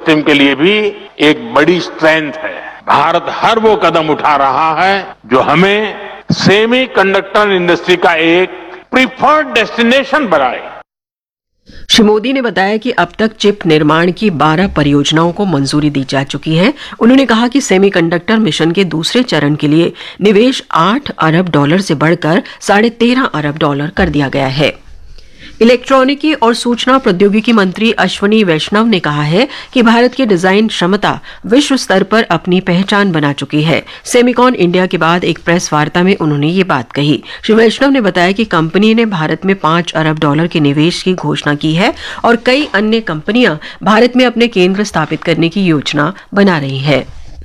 Ecosystem के लिए भी एक बड़ी स्ट्रेंथ है। भारत हर वो कदम उठा रहा है जो हमें सेमीकंडक्टर इंडस्ट्री का एक प्रीफर्ड डेस्टिनेशन बनाए। श्री मोदी ने बताया कि अब तक चिप निर्माण की 12 परियोजनाओं को मंजूरी दी जा चुकी है। उन्होंने कहा कि सेमीकंडक्टर मिशन के दूसरे चरण के लिए निवेश $8 अरब से बढ़कर $13.5 अरब कर दिया गया है। इलेक्ट्रॉनिकी और सूचना प्रौद्योगिकी मंत्री अश्वनी वैष्णव ने कहा है कि भारत की डिजाइन क्षमता विश्व स्तर पर अपनी पहचान बना चुकी है। सेमिकॉन इंडिया के बाद एक प्रेस वार्ता में उन्होंने ये बात कही। श्री वैष्णव ने बताया कि कंपनी ने भारत में $5 अरब के निवेश की घोषणा की है और कई अन्य कंपनियां भारत में अपने केंद्र स्थापित करने की योजना बना रही है।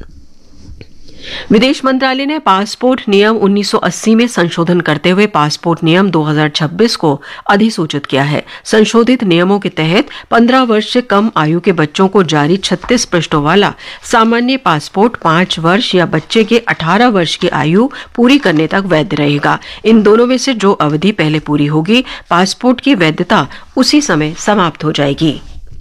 विदेश मंत्रालय ने पासपोर्ट नियम 1980 में संशोधन करते हुए पासपोर्ट नियम 2026 को अधिसूचित किया है। संशोधित नियमों के तहत 15 वर्ष से कम आयु के बच्चों को जारी 36 पृष्ठों वाला सामान्य पासपोर्ट 5 वर्ष या बच्चे के 18 वर्ष की आयु पूरी करने तक वैध रहेगा। इन दोनों में से जो अवधि पहले पूरी होगी, पासपोर्ट की वैधता उसी समय समाप्त हो जाएगी।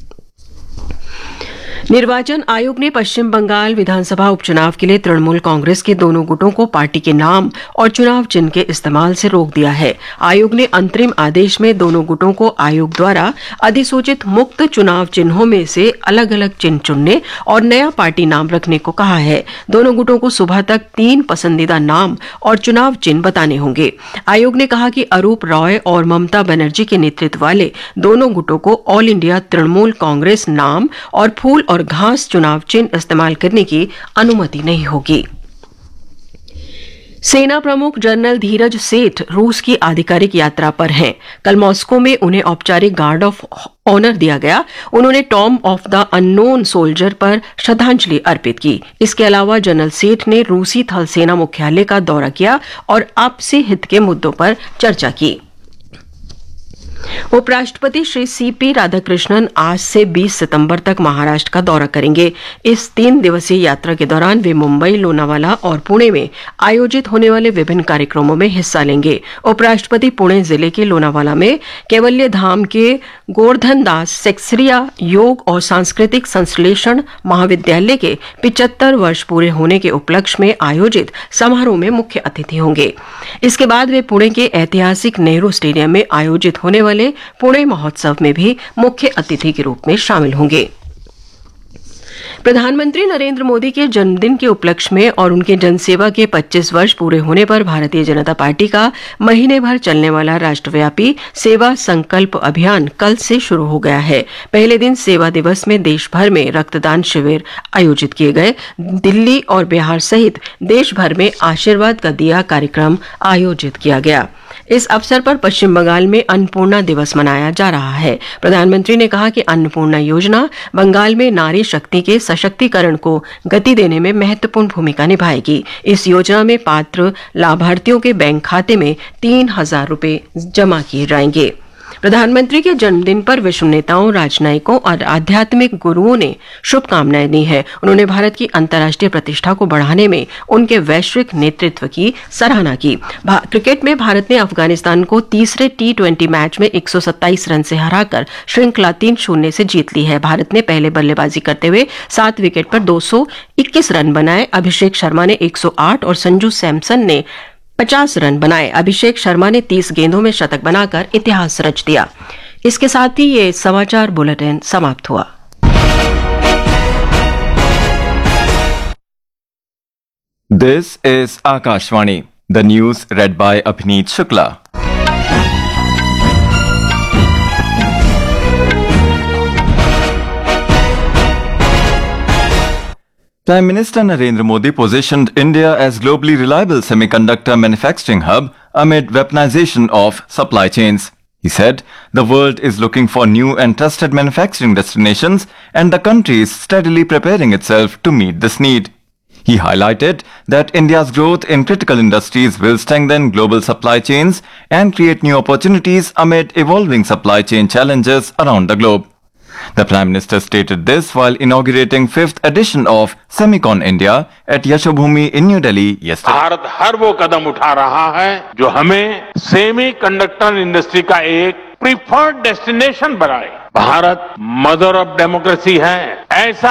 निर्वाचन आयोग ने पश्चिम बंगाल विधानसभा उपचुनाव के लिए तृणमूल कांग्रेस के दोनों गुटों को पार्टी के नाम और चुनाव चिन्ह के इस्तेमाल से रोक दिया है। आयोग ने अंतरिम आदेश में दोनों गुटों को आयोग द्वारा अधिसूचित मुक्त चुनाव चिन्हों में से अलग अलग चिन्ह चुनने और नया पार्टी नाम रखने को कहा है। दोनों गुटों को सुबह तक 3 पसंदीदा नाम और चुनाव चिन्ह बताने होंगे। आयोग ने कहा कि अरूप रॉय और ममता बनर्जी के नेतृत्व वाले दोनों गुटों को ऑल इंडिया तृणमूल कांग्रेस नाम और फूल और घास चुनाव चिन्ह इस्तेमाल करने की अनुमति नहीं होगी। सेना प्रमुख जनरल धीरज सेठ रूस की आधिकारिक यात्रा पर हैं। कल मॉस्को में उन्हें औपचारिक गार्ड ऑफ ऑनर दिया गया। उन्होंने Tom of the unknown soldier पर श्रद्धांजलि अर्पित की। इसके अलावा जनरल सेठ ने रूसी थल सेना मुख्यालय का दौरा किया और आपसी हित के मुद्दों पर चर्चा की। उपराष्ट्रपति श्री सीपी राधाकृष्णन आज से 20 सितंबर तक महाराष्ट्र का दौरा करेंगे। इस 3 दिवसीय यात्रा के दौरान वे मुंबई, लोनावाला और पुणे में आयोजित होने वाले विभिन्न कार्यक्रमों में हिस्सा लेंगे। उपराष्ट्रपति पुणे जिले के लोनावाला में कैवल्य धाम के गोवर्धन दास सेक्सरिया योग और सांस्कृतिक संश्लेषण महाविद्यालय के 75 वर्ष पूरे होने के उपलक्ष्य में आयोजित समारोह में मुख्य अतिथि होंगे। इसके बाद वे पुणे के ऐतिहासिक नेहरू स्टेडियम में आयोजित होने वाले पुणे महोत्सव में भी मुख्य अतिथि के रूप में शामिल होंगे। प्रधानमंत्री नरेंद्र मोदी के जन्मदिन के उपलक्ष्य में और उनके जनसेवा के 25 वर्ष पूरे होने पर भारतीय जनता पार्टी का महीने भर चलने वाला राष्ट्रव्यापी सेवा संकल्प अभियान कल से शुरू हो गया है। पहले दिन सेवा दिवस में देश भर में रक्तदान शिविर आयोजित किए गए। दिल्ली और बिहार सहित देश भर में आशीर्वाद का दिया कार्यक्रम आयोजित किया गया। इस अवसर पर पश्चिम बंगाल में अन्नपूर्णा दिवस मनाया जा रहा है। प्रधानमंत्री ने कहा कि अन्नपूर्णा योजना बंगाल में नारी शक्ति के सशक्तिकरण को गति देने में महत्वपूर्ण भूमिका निभाएगी। इस योजना में पात्र लाभार्थियों के बैंक खाते में 3,000 रुपए जमा किए जाएंगे। प्रधानमंत्री के जन्मदिन पर विश्व नेताओं, राजनयिकों और आध्यात्मिक गुरुओं ने शुभकामनाएं दी हैं। उन्होंने भारत की अंतर्राष्ट्रीय प्रतिष्ठा को बढ़ाने में उनके वैश्विक नेतृत्व की सराहना की। क्रिकेट में भारत ने अफगानिस्तान को तीसरे T20 मैच में 127 रन से हराकर श्रृंखला 3-0 से जीत ली है। भारत ने पहले बल्लेबाजी करते हुए 7 विकेट पर 221 रन बनाए। अभिषेक शर्मा ने 108 और संजू सैमसन ने 50 रन बनाए। अभिषेक शर्मा ने 30 गेंदों में शतक बनाकर इतिहास रच दिया। इसके साथ ही ये समाचार बुलेटिन समाप्त हुआ। This is Akashvani, the news red bye अभिनीत Shukla. Prime Minister Narendra Modi positioned India as globally reliable semiconductor manufacturing hub amid weaponization of supply chains. He said, the world is looking for new and trusted manufacturing destinations and the country is steadily preparing itself to meet this need. He highlighted that India's growth in critical industries will strengthen global supply chains and create new opportunities amid evolving supply chain challenges around the globe. The Prime Minister stated this while inaugurating 5th edition of Semicon India at Yashobhoomi in New Delhi yesterday. Bharat हर वो कदम उठा रहा है जो हमें semiconductor industry का एक preferred destination बनाए। Bharat mother of democracy है। ऐसा